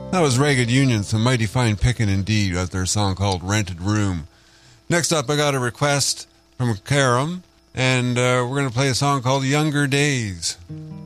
That was Ragged Union, some mighty fine picking indeed, with their song called Rented Room. Next up, I got a request from Karam, and we're going to play a song called Younger Days.